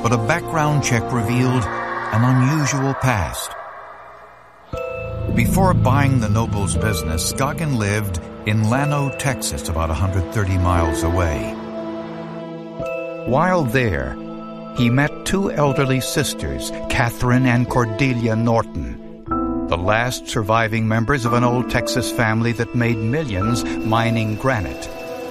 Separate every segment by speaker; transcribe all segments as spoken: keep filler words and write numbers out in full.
Speaker 1: but a background check revealed an unusual past. Before buying the Nobles business, Scoggin lived in Llano, Texas, about one hundred thirty miles away. While there, he met two elderly sisters, Catherine and Cordelia Norton, the last surviving members of an old Texas family that made millions mining granite.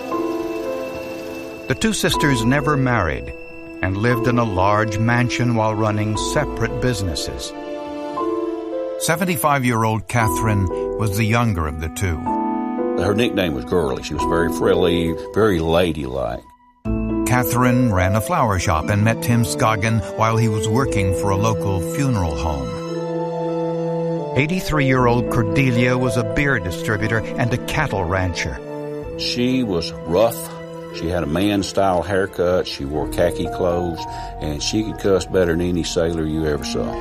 Speaker 1: The two sisters never married and lived in a large mansion while running separate businesses. seventy-five-year-old Catherine was the younger of the two.
Speaker 2: Her nickname was Girlie. She was very frilly, very ladylike.
Speaker 1: Catherine ran a flower shop and met Tim Scoggin while he was working for a local funeral home. eighty-three-year-old Cordelia was a beer distributor and a cattle rancher.
Speaker 2: She was rough. She had a man-style haircut. She wore khaki clothes, and she could cuss better than any sailor you ever saw.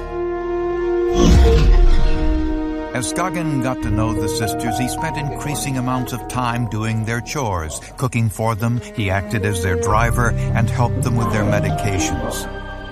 Speaker 1: As Scoggin got to know the sisters, he spent increasing amounts of time doing their chores, cooking for them. He acted as their driver and helped them with their medications.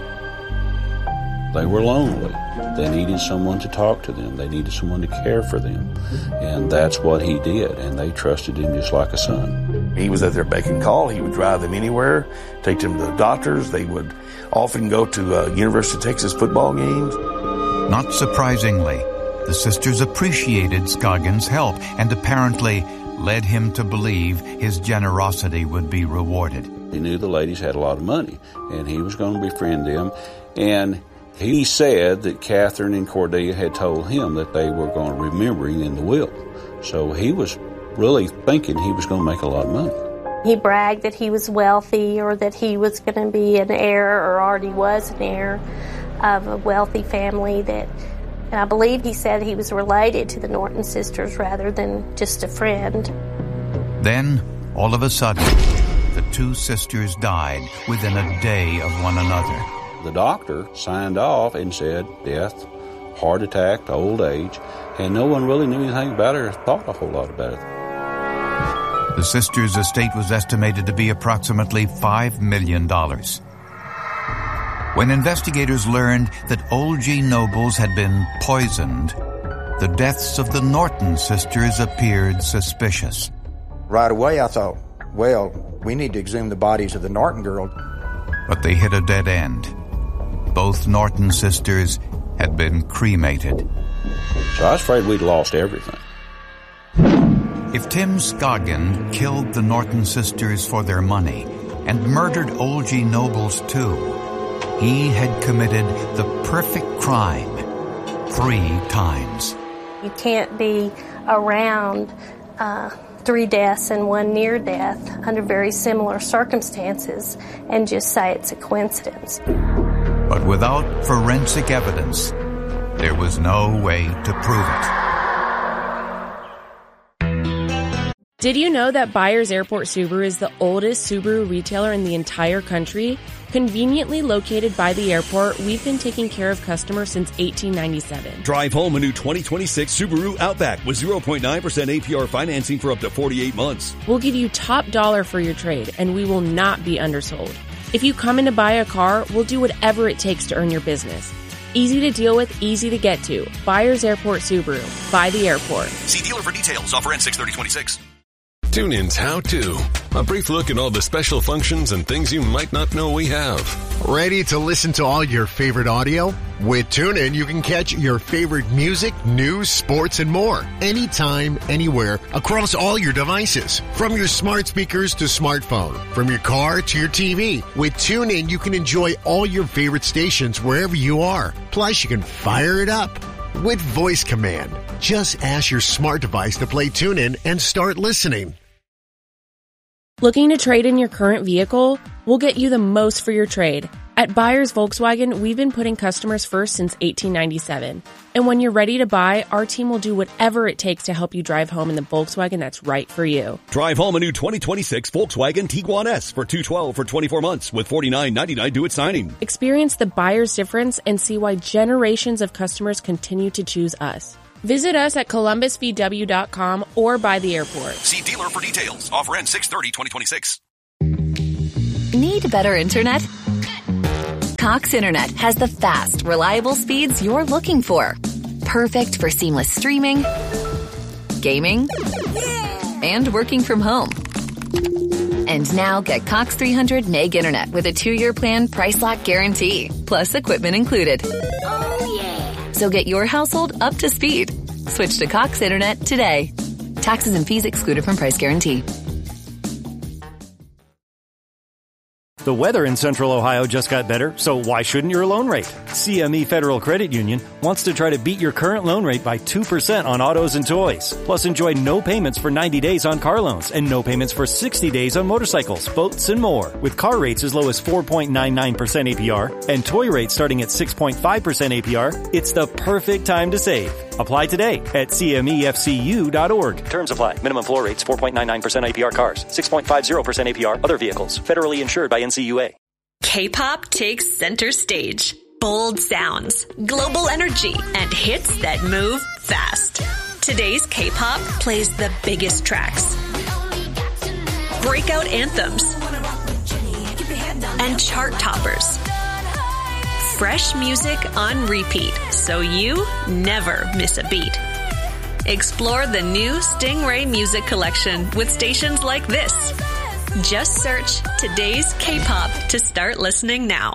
Speaker 2: They were lonely. They needed someone to talk to them. They needed someone to care for them. And that's what he did, and they trusted him just like a son.
Speaker 3: He was at their beck and call. He would drive them anywhere, take them to the doctors. They would often go to uh, University of Texas football games.
Speaker 1: Not surprisingly, the sisters appreciated Scoggin's help and apparently led him to believe his generosity would be rewarded.
Speaker 2: He knew the ladies had a lot of money, and he was going to befriend them. And he said that Catherine and Cordelia had told him that they were going to remember him in the will. So he was really thinking he was going to make a lot of money.
Speaker 4: He bragged that he was wealthy or that he was going to be an heir or already was an heir of a wealthy family. That, and I believe he said he was related to the Norton sisters rather than just a friend.
Speaker 1: Then, all of a sudden, the two sisters died within a day of one another.
Speaker 2: The doctor signed off and said death, heart attack, old age, and no one really knew anything about it or thought a whole lot about it.
Speaker 1: The sisters' estate was estimated to be approximately five million dollars. When investigators learned that Old G. Nobles had been poisoned, the deaths of the Norton sisters appeared suspicious.
Speaker 5: Right away I thought, well, we need to exhume the bodies of the Norton girls.
Speaker 1: But they hit a dead end. Both Norton sisters had been cremated.
Speaker 2: So I was afraid we'd lost everything.
Speaker 1: If Tim Scoggin killed the Norton sisters for their money and murdered Old G. Nobles too, he had committed the perfect crime three times.
Speaker 4: You can't be around uh, three deaths and one near death under very similar circumstances and just say it's a coincidence.
Speaker 1: But without forensic evidence, there was no way to prove it.
Speaker 6: Did you know that Byers Airport Subaru is the oldest Subaru retailer in the entire country? Conveniently located by the airport, we've been taking care of customers since eighteen ninety-seven.
Speaker 7: Drive home a new twenty twenty-six Subaru Outback with zero point nine percent A P R financing for up to forty-eight months.
Speaker 6: We'll give you top dollar for your trade, and we will not be undersold. If you come in to buy a car, we'll do whatever it takes to earn your business. Easy to deal with, easy to get to. Byers Airport Subaru. By the airport.
Speaker 7: See dealer for details. Offer ends six thirty twenty-six.
Speaker 8: TuneIn's How To. A brief look at all the special functions and things you might not know we have.
Speaker 9: Ready to listen to all your favorite audio? With TuneIn, you can catch your favorite music, news, sports, and more. Anytime, anywhere, across all your devices. From your smart speakers to smartphone. From your car to your T V. With TuneIn, you can enjoy all your favorite stations wherever you are. Plus, you can fire it up with voice command. Just ask your smart device to play TuneIn and start listening.
Speaker 6: Looking to trade in your current vehicle? We'll get you the most for your trade. At Byers Volkswagen, we've been putting customers first since eighteen ninety-seven. And when you're ready to buy, our team will do whatever it takes to help you drive home in the Volkswagen that's right for you.
Speaker 7: Drive home a new twenty twenty-six Volkswagen Tiguan S for two hundred twelve dollars for twenty-four months with forty-nine ninety-nine due at signing.
Speaker 6: Experience the Byers difference and see why generations of customers continue to choose us. Visit us at columbus v w dot com or by the airport.
Speaker 7: See dealer for details. Offer ends six thirty twenty twenty-six.
Speaker 10: Need better internet? Cox Internet has the fast, reliable speeds you're looking for. Perfect for seamless streaming, gaming, and working from home. And now get Cox three hundred meg internet with a two-year plan price lock guarantee, plus equipment included. Oh, yeah. So get your household up to speed. Switch to Cox Internet today. Taxes and fees excluded from price guarantee.
Speaker 11: The weather in Central Ohio just got better, so why shouldn't your loan rate? C M E Federal Credit Union wants to try to beat your current loan rate by two percent on autos and toys. Plus enjoy no payments for ninety days on car loans and no payments for sixty days on motorcycles, boats, and more. With car rates as low as four point nine nine percent A P R and toy rates starting at six point five percent A P R, it's the perfect time to save. Apply today at C M E F C U dot org. Terms apply. Minimum floor rates four point nine nine percent A P R cars, six point five zero percent A P R other vehicles. Federally insured by N C U A.
Speaker 12: K-pop takes center stage. Bold sounds, global energy, and hits that move fast. Today's K-pop plays the biggest tracks, breakout anthems, and chart toppers. Fresh music on repeat, so you never miss a beat. Explore the new Stingray Music Collection with stations like this. Just search Today's K-pop to start listening now.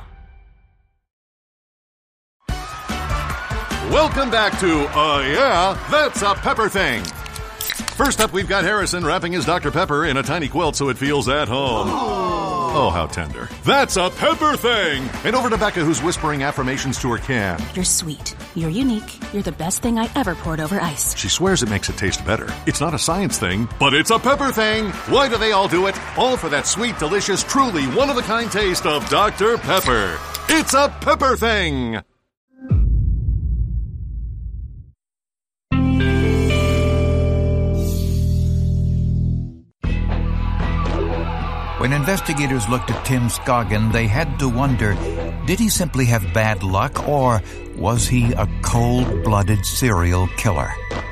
Speaker 13: Welcome back to Uh Yeah, That's a Pepper Thing. First up, we've got Harrison wrapping his Doctor Pepper in a tiny quilt so it feels at home. Oh, how tender. That's a Pepper Thing! And over to Becca, who's whispering affirmations to her can.
Speaker 14: You're sweet. You're unique. You're the best thing I ever poured over ice.
Speaker 13: She swears it makes it taste better. It's not a science thing, but it's a pepper thing. Why do they all do it? All for that sweet, delicious, truly one-of-a-kind taste of Doctor Pepper. It's a Pepper Thing!
Speaker 1: When investigators looked at Tim Scoggin, they had to wonder, did he simply have bad luck, or was he a cold-blooded serial killer?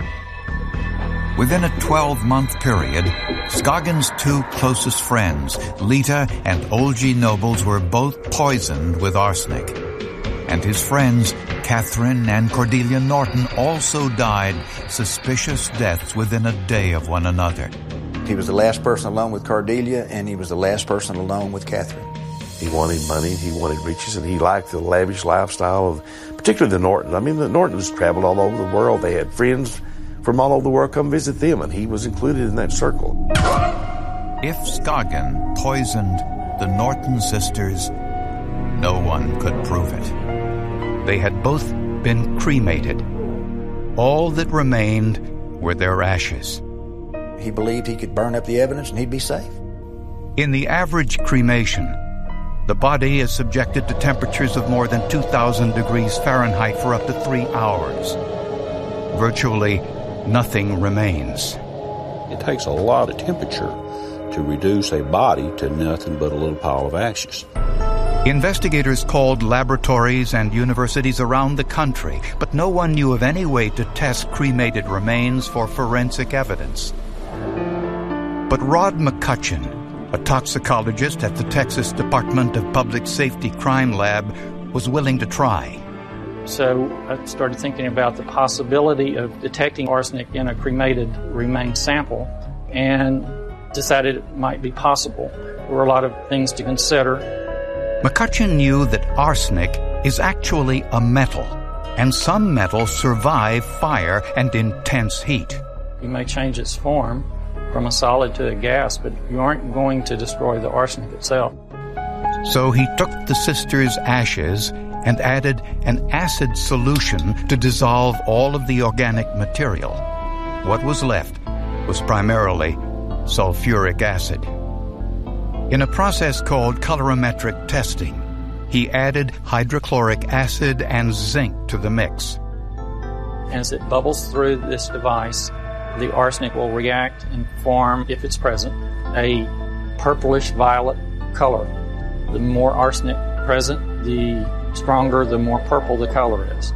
Speaker 1: Within a twelve-month period, Scoggin's two closest friends, Lita and Olgie Nobles, were both poisoned with arsenic. And his friends, Catherine and Cordelia Norton, also died suspicious deaths within a day of one another.
Speaker 5: He was the last person alone with Cordelia, and he was the last person alone with Catherine.
Speaker 3: He wanted money, he wanted riches, and he liked the lavish lifestyle of, particularly the Nortons. I mean, the Nortons traveled all over the world. They had friends from all over the world come visit them, and he was included in that circle.
Speaker 1: If Scoggin poisoned the Norton sisters, no one could prove it. They had both been cremated. All that remained were their ashes.
Speaker 5: He believed he could burn up the evidence and he'd be safe.
Speaker 1: In the average cremation, the body is subjected to temperatures of more than two thousand degrees Fahrenheit for up to three hours. Virtually nothing remains.
Speaker 2: It takes a lot of temperature to reduce a body to nothing but a little pile of ashes.
Speaker 1: Investigators called laboratories and universities around the country, but no one knew of any way to test cremated remains for forensic evidence. But Rod McCutcheon, a toxicologist at the Texas Department of Public Safety Crime Lab, was willing to try.
Speaker 15: So I started thinking about the possibility of detecting arsenic in a cremated remain sample and decided it might be possible. There were a lot of things to consider.
Speaker 1: McCutcheon knew that arsenic is actually a metal, and some metals survive fire and intense heat.
Speaker 15: You may change its form from a solid to a gas, but you aren't going to destroy the arsenic itself.
Speaker 1: So he took the sisters' ashes and added an acid solution to dissolve all of the organic material. What was left was primarily sulfuric acid. In a process called colorimetric testing, he added hydrochloric acid and zinc to the mix.
Speaker 15: As it bubbles through this device, the arsenic will react and form, if it's present, a purplish violet color. The more arsenic present, the stronger, the more purple the color is.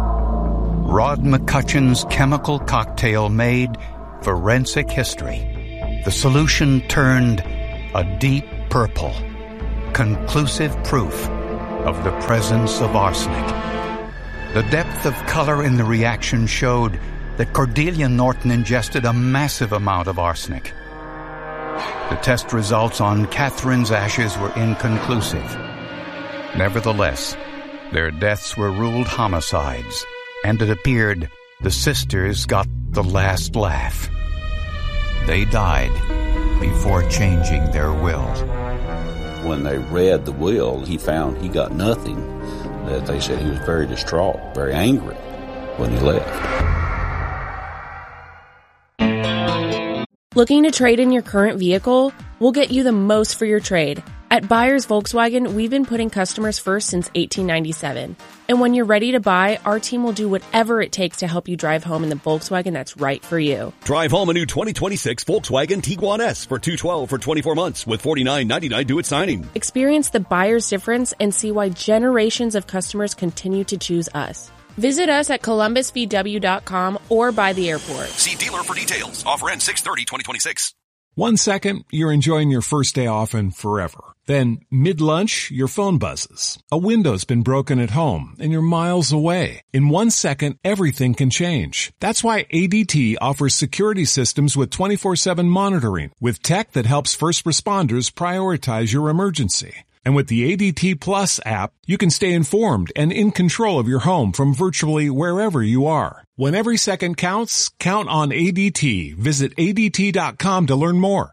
Speaker 1: Rod McCutcheon's chemical cocktail made forensic history. The solution turned a deep purple, conclusive proof of the presence of arsenic. The depth of color in the reaction showed that Cordelia Norton ingested a massive amount of arsenic. The test results on Catherine's ashes were inconclusive. Nevertheless, their deaths were ruled homicides, and it appeared the sisters got the last laugh. They died before changing their will.
Speaker 2: When they read the will, he found he got nothing. That they said he was very distraught, very angry when he left.
Speaker 6: Looking to trade in your current vehicle? We'll get you the most for your trade. At Buyers Volkswagen, we've been putting customers first since eighteen ninety-seven. And when you're ready to buy, our team will do whatever it takes to help you drive home in the Volkswagen that's right for you.
Speaker 7: Drive home a new twenty twenty-six Volkswagen Tiguan S for two hundred twelve dollars for twenty-four months with forty-nine ninety-nine due at signing.
Speaker 6: Experience the buyer's difference and see why generations of customers continue to choose us. Visit us at columbus v w dot com or by the airport.
Speaker 7: See dealer for details. Offer ends six thirty twenty twenty-six.
Speaker 16: One second, you're enjoying your first day off and forever. Then, mid-lunch, your phone buzzes. A window's been broken at home, and you're miles away. In one second, everything can change. That's why A D T offers security systems with twenty-four seven monitoring, with tech that helps first responders prioritize your emergency. And with the A D T Plus app, you can stay informed and in control of your home from virtually wherever you are. When every second counts, count on A D T. Visit A D T dot com to learn more.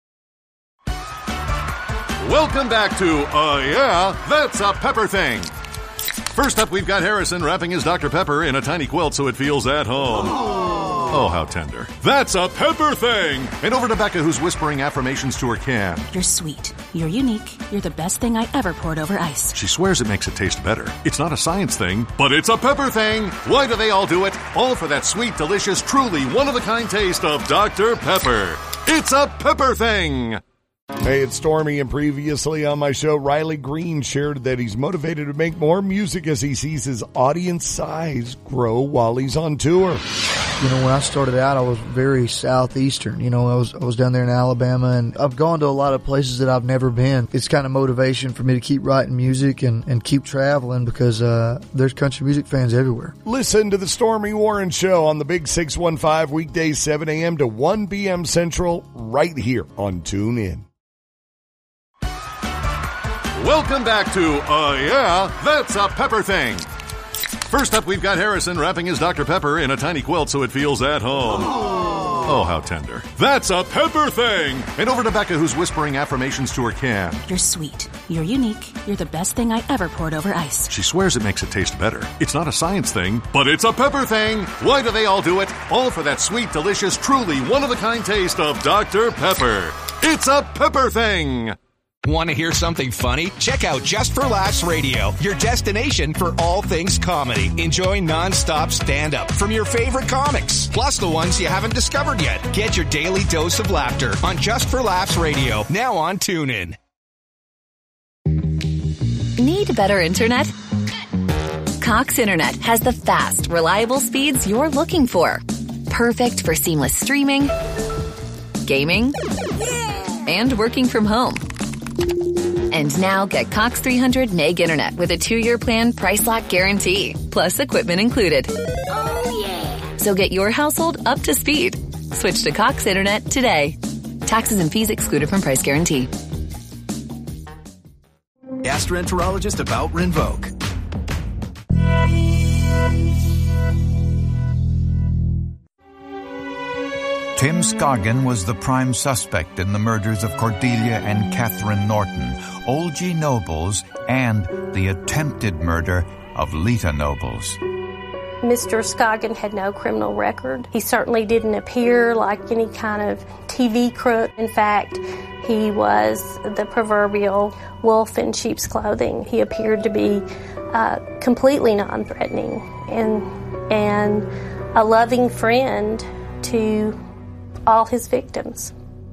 Speaker 13: Welcome back to, uh, yeah, That's a Pepper Thing. First up, we've got Harrison wrapping his Doctor Pepper in a tiny quilt so it feels at home. Oh, how tender. That's a Pepper Thing! And over to Becca, who's whispering affirmations to her can.
Speaker 14: You're sweet. You're unique. You're the best thing I ever poured over ice.
Speaker 13: She swears it makes it taste better. It's not a science thing, but it's a Pepper Thing! Why do they all do it? All for that sweet, delicious, truly one-of-a-kind taste of Doctor Pepper. It's a Pepper Thing!
Speaker 17: Hey, it's Stormy, and previously on my show, Riley Green shared that he's motivated to make more music as he sees his audience size grow while he's on tour.
Speaker 18: You know, when I started out, I was very southeastern. You know, I was I was down there in Alabama, and I've gone to a lot of places that I've never been. It's kind of motivation for me to keep writing music and, and keep traveling because uh, there's country music fans everywhere.
Speaker 17: Listen to the Stormy Warren Show on the Big six one five, weekdays seven a.m. to one p.m. Central, right here on TuneIn.
Speaker 13: Welcome back to, uh, yeah, That's a Pepper Thing. First up, we've got Harrison wrapping his Doctor Pepper in a tiny quilt so it feels at home. Oh, how tender. That's a Pepper Thing! And over to Becca, who's whispering affirmations to her can.
Speaker 14: You're sweet. You're unique. You're the best thing I ever poured over ice.
Speaker 13: She swears it makes it taste better. It's not a science thing, but it's a Pepper Thing! Why do they all do it? All for that sweet, delicious, truly one-of-a-kind taste of Doctor Pepper. It's a Pepper Thing!
Speaker 19: Want to hear something funny? Check out Just for Laughs Radio, your destination for all things comedy. Enjoy non-stop stand-up from your favorite comics, plus the ones you haven't discovered yet. Get your daily dose of laughter on Just for Laughs Radio, now on TuneIn.
Speaker 10: Need better internet? Cox Internet has the fast, reliable speeds you're looking for. Perfect for seamless streaming, gaming, and working from home. And now get Cox three hundred meg internet with a two-year plan price lock guarantee, plus equipment included. Oh, yeah. So get your household up to speed. Switch to Cox Internet today. Taxes and fees excluded from price guarantee.
Speaker 20: Gastroenterologist about Rinvoq.
Speaker 1: Tim Scoggin was the prime suspect in the murders of Cordelia and Catherine Norton, Olgie Nobles, and the attempted murder of Lita Nobles.
Speaker 4: Mister Scoggin had no criminal record. He certainly didn't appear like any kind of T V crook. In fact, he was the proverbial wolf in sheep's clothing. He appeared to be uh, completely non-threatening and, and a loving friend to all his victims.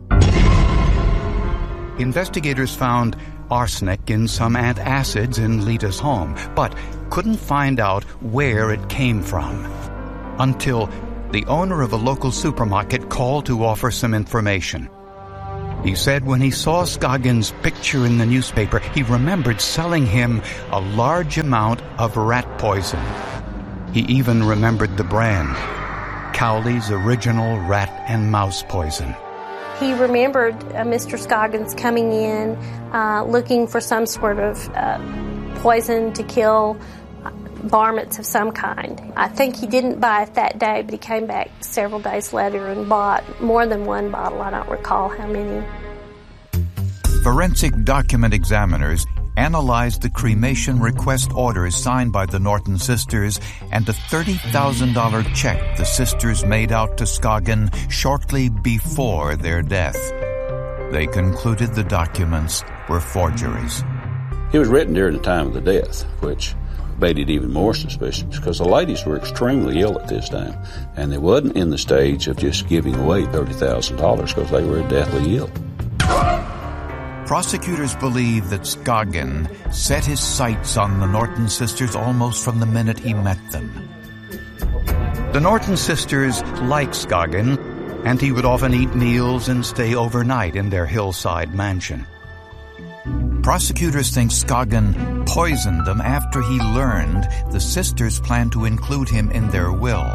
Speaker 1: Investigators found arsenic in some antacids in Lita's home, but couldn't find out where it came from until the owner of a local supermarket called to offer some information. He said when he saw Scoggins' picture in the newspaper, he remembered selling him a large amount of rat poison. He even remembered the brand, Cowley's Original Rat and Mouse Poison.
Speaker 4: He remembered uh, Mister Scoggins coming in, uh, looking for some sort of uh, poison to kill varmints of some kind. I think he didn't buy it that day, but he came back several days later and bought more than one bottle. I don't recall how many.
Speaker 1: Forensic document examiners analyzed the cremation request orders signed by the Norton sisters and a thirty thousand dollars check the sisters made out to Scoggin shortly before their death. They concluded the documents were forgeries.
Speaker 2: It was written during the time of the death, which made it even more suspicious because the ladies were extremely ill at this time, and they wasn't in the stage of just giving away thirty thousand dollars because they were deathly ill.
Speaker 1: Prosecutors believe that Scoggin set his sights on the Norton sisters almost from the minute he met them. The Norton sisters liked Scoggin, and he would often eat meals and stay overnight in their hillside mansion. Prosecutors think Scoggin poisoned them after he learned the sisters planned to include him in their will.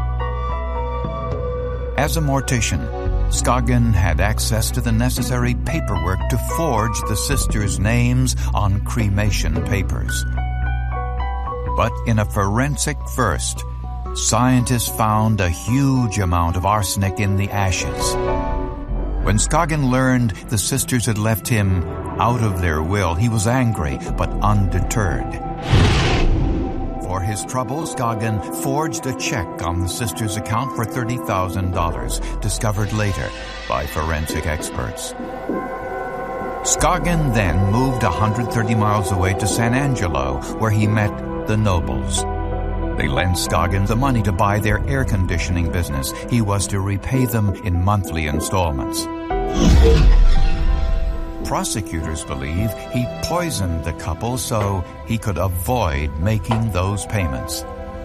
Speaker 1: As a mortician, Scoggin had access to the necessary paperwork to forge the sisters' names on cremation papers. But in a forensic first, scientists found a huge amount of arsenic in the ashes. When Scoggin learned the sisters had left him out of their will, he was angry but undeterred. For his trouble, Scoggin forged a check on the sisters' account for thirty thousand dollars, discovered later by forensic experts. Scoggin then moved one hundred thirty miles away to San Angelo, where he met the Nobles. They lent Scoggin the money to buy their air conditioning business. He was to repay them in monthly installments. Prosecutors believe he poisoned the couple so he could avoid making those payments.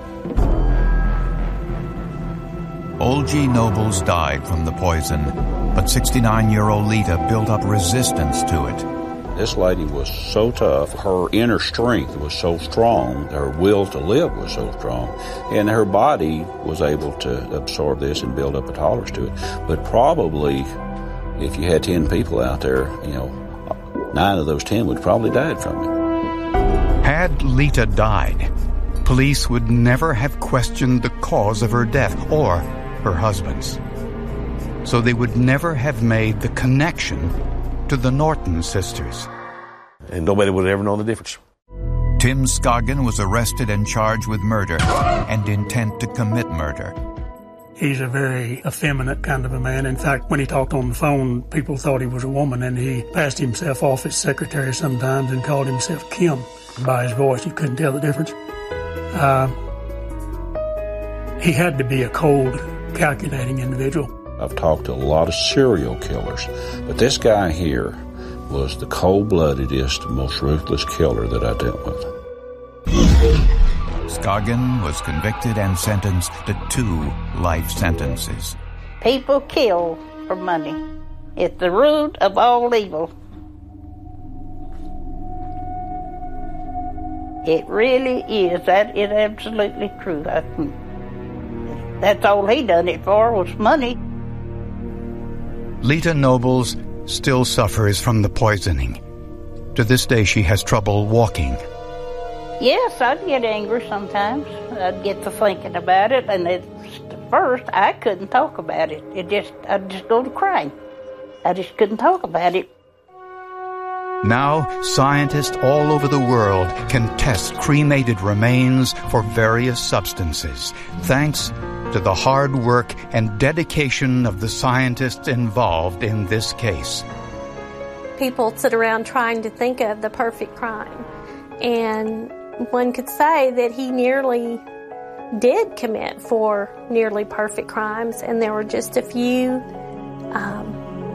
Speaker 1: Old G. Nobles died from the poison, but sixty-nine-year-old Lita built up resistance to it.
Speaker 2: This lady was so tough, her inner strength was so strong, her will to live was so strong, and her body was able to absorb this and build up a tolerance to it. But probably, if you had ten people out there, you know, nine of those ten would probably died from it.
Speaker 1: Had Lita died, police would never have questioned the cause of her death or her husband's. So they would never have made the connection to the Norton sisters.
Speaker 3: And nobody would have ever known the difference.
Speaker 1: Tim Scoggin was arrested and charged with murder and intent to commit murder.
Speaker 21: He's a very effeminate kind of a man. In fact, when he talked on the phone, people thought he was a woman, and he passed himself off as secretary sometimes and called himself Kim. By his voice, you couldn't tell the difference. Uh, he had to be a cold, calculating individual.
Speaker 2: I've talked to a lot of serial killers, but this guy here was the cold-bloodedest, most ruthless killer that I dealt with.
Speaker 1: Scoggin was convicted and sentenced to two life sentences.
Speaker 22: People kill for money. It's the root of all evil. It really is. That is absolutely true. I, that's all he done it for was money.
Speaker 1: Lita Nobles still suffers from the poisoning. To this day, she has trouble walking.
Speaker 22: Yes, I'd get angry sometimes. I'd get to thinking about it, and at first, I couldn't talk about it. It just, I'd just go to crying. I just couldn't talk about it.
Speaker 1: Now, scientists all over the world can test cremated remains for various substances, thanks to the hard work and dedication of the scientists involved in this case.
Speaker 4: People sit around trying to think of the perfect crime, and one could say that he nearly did commit four nearly perfect crimes, and there were just a few um,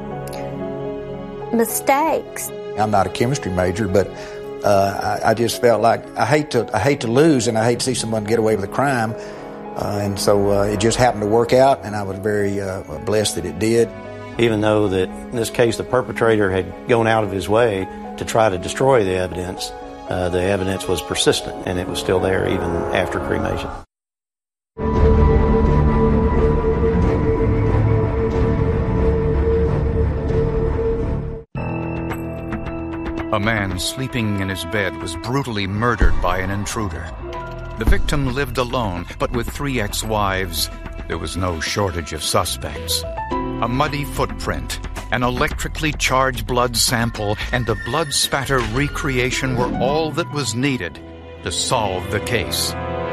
Speaker 4: mistakes.
Speaker 5: I'm not a chemistry major, but uh, I, I just felt like I hate to I hate to lose, and I hate to see someone get away with a crime, uh, and so uh, it just happened to work out, and I was very uh, blessed that it did.
Speaker 8: even though that in this case the perpetrator had gone out of his way to try to destroy the evidence, uh, the evidence was persistent and it was still there even after cremation.
Speaker 1: A man sleeping in his bed was brutally murdered by an intruder. The victim lived alone, but with three ex-wives, there was no shortage of suspects. A muddy footprint, an electrically charged blood sample, and a blood spatter recreation were all that was needed to solve the case.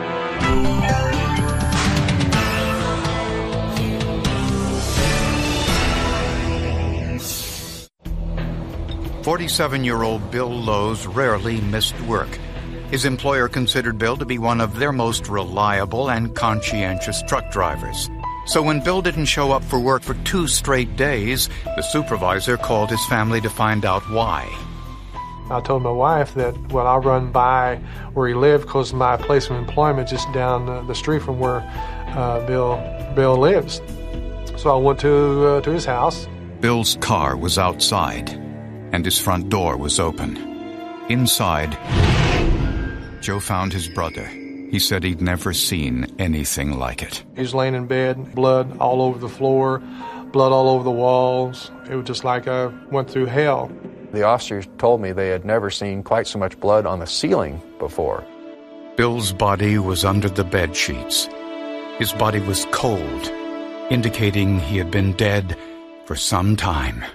Speaker 1: forty-seven-year-old Bill Lowe's rarely missed work. His employer considered Bill to be one of their most reliable and conscientious truck drivers. So when Bill didn't show up for work for two straight days, the supervisor called his family to find out why.
Speaker 9: I told my wife that, well, I'll run by where he lived because my place of employment just down the, the street from where uh, Bill Bill lives. So I went to uh, to his house.
Speaker 1: Bill's car was outside, and his front door was open. Inside, Joe found his brother. He said he'd never seen anything like it.
Speaker 9: He was laying in bed, blood all over the floor, blood all over the walls. It was just like I went through hell.
Speaker 23: The officers told me they had never seen quite so much blood on the ceiling before.
Speaker 1: Bill's body was under the bed sheets. His body was cold, indicating he had been dead for some time.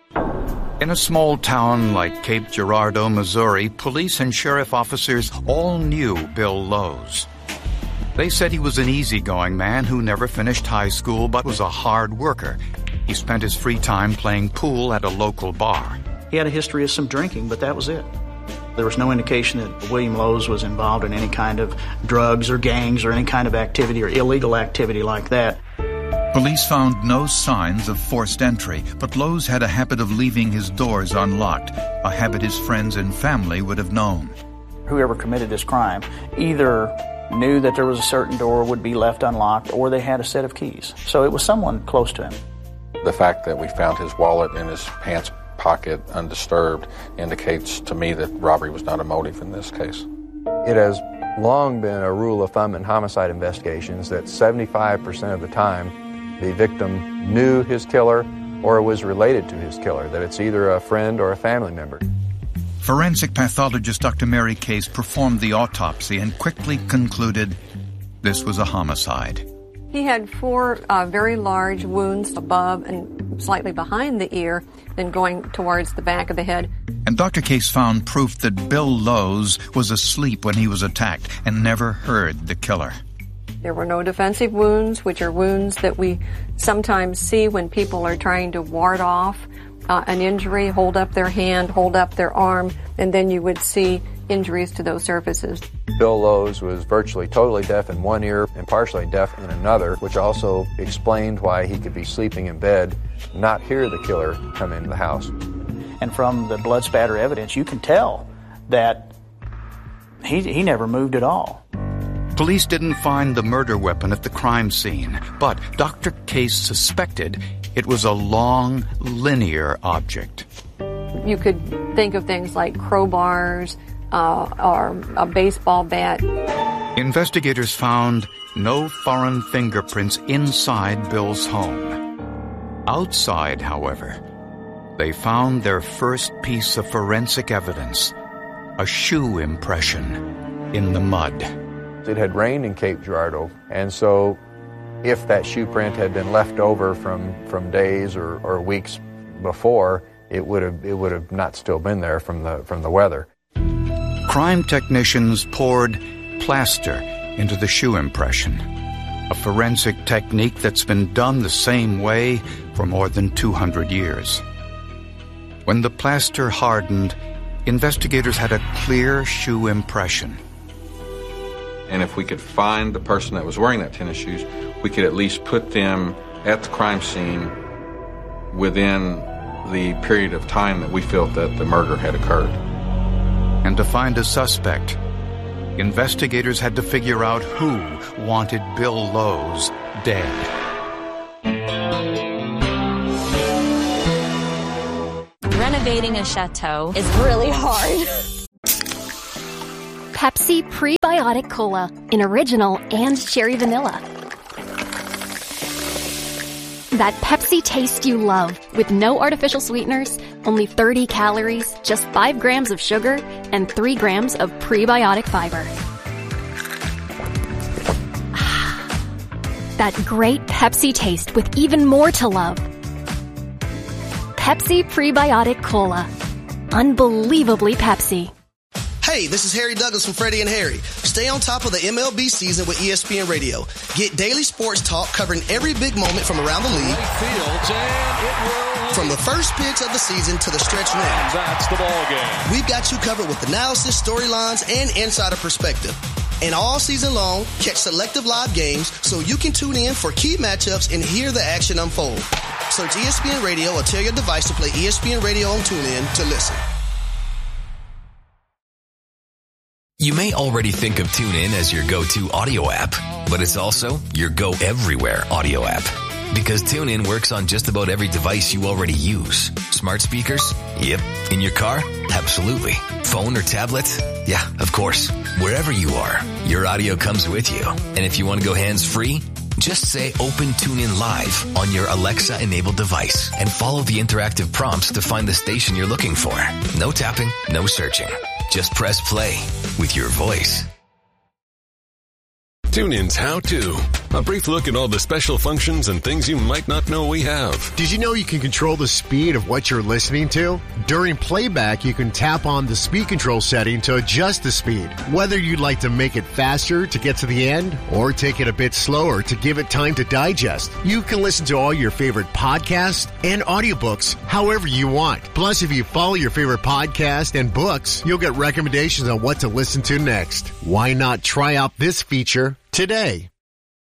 Speaker 1: In a small town like Cape Girardeau, Missouri, police and sheriff officers all knew Bill Lowe's. They said he was an easygoing man who never finished high school but was a hard worker. He spent his free time playing pool at a local bar.
Speaker 24: He had a history of some drinking, but that was it. There was no indication that William Lowe's was involved in any kind of drugs or gangs or any kind of activity or illegal activity like that.
Speaker 1: Police found no signs of forced entry, but Lowe's had a habit of leaving his doors unlocked, a habit his friends and family would have known.
Speaker 24: Whoever committed this crime either knew that there was a certain door would be left unlocked or they had a set of keys. So it was someone close to him.
Speaker 25: The fact that we found his wallet in his pants pocket undisturbed indicates to me that robbery was not a motive in this case.
Speaker 23: It has long been a rule of thumb in homicide investigations that seventy-five percent of the time the victim knew his killer or was related to his killer, that it's either a friend or a family member.
Speaker 1: Forensic pathologist Doctor Mary Case performed the autopsy and quickly concluded this was a homicide.
Speaker 26: He had four uh, very large wounds above and slightly behind the ear, then going towards the back of the head.
Speaker 1: And Doctor Case found proof that Bill Lowe's was asleep when he was attacked and never heard the killer.
Speaker 26: There were no defensive wounds, which are wounds that we sometimes see when people are trying to ward off uh, an injury, hold up their hand, hold up their arm, and then you would see injuries to those surfaces.
Speaker 23: Bill Lowe's was virtually totally deaf in one ear and partially deaf in another, which also explained why he could be sleeping in bed, not hear the killer come into the house.
Speaker 24: And from the blood spatter evidence, you can tell that he, he never moved at all.
Speaker 1: Police didn't find the murder weapon at the crime scene, but Doctor Case suspected it was a long, linear object.
Speaker 26: You could think of things like crowbars uh, or a baseball bat.
Speaker 1: Investigators found no foreign fingerprints inside Bill's home. Outside, however, they found their first piece of forensic evidence, a shoe impression in the mud.
Speaker 23: It had rained in Cape Girardeau, and so if that shoe print had been left over from, from days or, or weeks before, it would have it would have not still been there from the from the weather.
Speaker 1: Crime technicians poured plaster into the shoe impression, a forensic technique that's been done the same way for more than two hundred years. When the plaster hardened, investigators had a clear shoe impression.
Speaker 25: And if we could find the person that was wearing that tennis shoes, we could at least put them at the crime scene within the period of time that we felt that the murder had occurred.
Speaker 1: And to find a suspect, investigators had to figure out who wanted Bill Lowe's dead.
Speaker 6: Creating a chateau is really hard.
Speaker 7: Pepsi Prebiotic Cola in original and cherry vanilla. That Pepsi taste you love with no artificial sweeteners, only thirty calories, just five grams of sugar, and three grams of prebiotic fiber. That great Pepsi taste with even more to love. Pepsi Prebiotic Cola. Unbelievably Pepsi.
Speaker 11: Hey, this is Harry Douglas from Freddie and Harry. Stay on top of the M L B season with E S P N Radio. Get daily sports talk covering every big moment from around the league. From the first pitch of the season to the stretch run.
Speaker 12: That's the ball game.
Speaker 11: We've got you covered with analysis, storylines, and insider perspective. And all season long, catch selective live games so you can tune in for key matchups and hear the action unfold. Search E S P N Radio or tell your device to play E S P N Radio on TuneIn to listen.
Speaker 15: You may already think of TuneIn as your go-to audio app, but it's also your go-everywhere audio app. Because TuneIn works on just about every device you already use. Smart speakers? Yep. In your car? Absolutely. Phone or tablet? Yeah, of course. Wherever you are, your audio comes with you. And if you want to go hands-free, just say Open TuneIn Live on your Alexa-enabled device and follow the interactive prompts to find the station you're looking for. No tapping, no searching. Just press play with your voice.
Speaker 16: TuneIn's How To. A brief look at all the special functions and things you might not know we have.
Speaker 27: Did you know you can control the speed of what you're listening to? During playback, you can tap on the speed control setting to adjust the speed. Whether you'd like to make it faster to get to the end or take it a bit slower to give it time to digest, you can listen to all your favorite podcasts and audiobooks however you want. Plus, if you follow your favorite podcast and books, you'll get recommendations on what to listen to next. Why not try out this feature today?